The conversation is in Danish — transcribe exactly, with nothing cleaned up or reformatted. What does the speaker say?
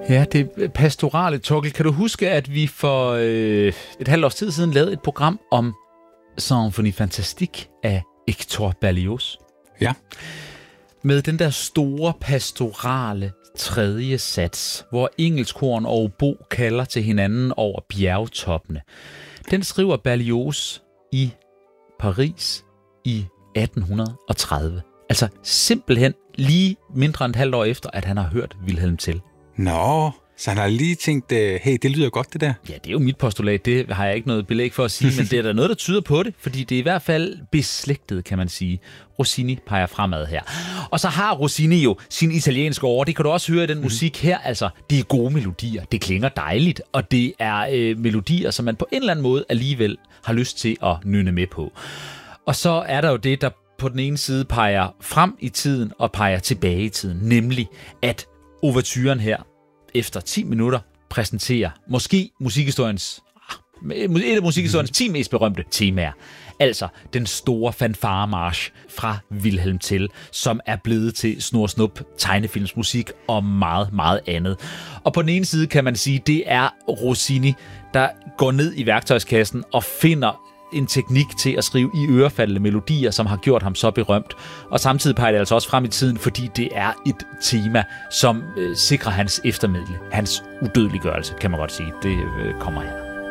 Ja, det er pastorale, Torkel. Kan du huske, at vi for øh, et halvt års tid siden lavede et program om Symphonie Fantastique af Hector Berlioz? Ja. Med den der store pastorale tredje sats, hvor engelskkorn og obo kalder til hinanden over bjergtoppene. Den skriver Berlioz i Paris i atten tredive. Altså simpelthen lige mindre end et halvt år efter, at han har hørt Wilhelm Tell. Nå, så han har lige tænkt, hey, det lyder godt det der. Ja, det er jo mit postulat, det har jeg ikke noget belæg for at sige, men det er der noget, der tyder på det, fordi det er i hvert fald beslægtet, kan man sige. Rossini peger fremad her. Og så har Rossini jo sin italienske over, det kan du også høre i den musik her, altså, det er gode melodier, det klinger dejligt, og det er øh, melodier, som man på en eller anden måde alligevel har lyst til at nynne med på. Og så er der jo det, der på den ene side peger frem i tiden og peger tilbage i tiden, nemlig at ouverturen her efter ti minutter præsenterer måske musikhistoriens et af musikhistoriens ti mest berømte temaer. Altså den store fanfaremarch fra Wilhelm Tell, som er blevet til Snurr Snup, tegnefilmsmusik og meget, meget andet. Og på den ene side kan man sige, det er Rossini, der går ned i værktøjskassen og finder en teknik til at skrive i ørefaldende melodier, som har gjort ham så berømt. Og samtidig peger det altså også frem i tiden, fordi det er et tema, som øh, sikrer hans eftermæle, hans udødeliggørelse, kan man godt sige. Det øh, kommer her.